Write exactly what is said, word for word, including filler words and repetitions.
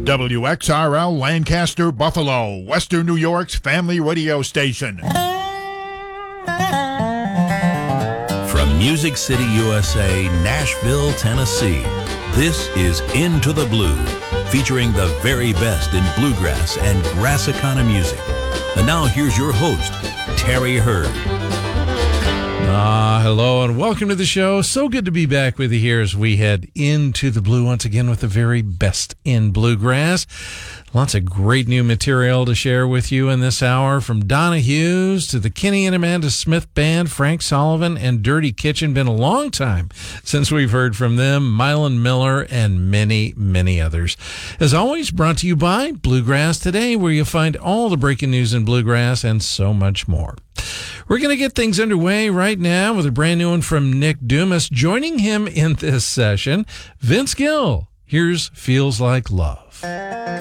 W X R L Lancaster, Buffalo, Western New York's family radio station. From Music City, U S A, Nashville, Tennessee, this is Into the Blue, featuring the very best in bluegrass and Grassicana music. And now here's your host, Terry Hurd. Ah, hello and welcome to the show. So good to be back with you here as we head into the blue once again with the very best in bluegrass. Lots of great new material to share with you in this hour, from Donna Hughes to the Kenny and Amanda Smith Band, Frank Sullivan and Dirty Kitchen. Been a long time since we've heard from them, Mylan Miller, and many, many others. As always, brought to you by Bluegrass Today, where you'll find all the breaking news in bluegrass and so much more. We're going to get things underway right now with a brand new one from Nick Dumas. Joining him in this session, Vince Gill. Here's Feels Like Love.